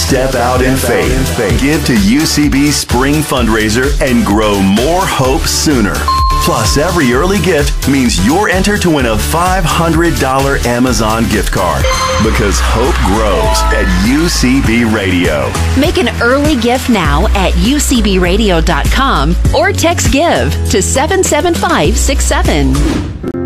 Step out in faith. Give to UCB's spring fundraiser and grow more hope sooner. Plus, every early gift means you're entered to win a $500 Amazon gift card. Because hope grows at UCB Radio. Make an early gift now at ucbradio.com or text GIVE to 77567.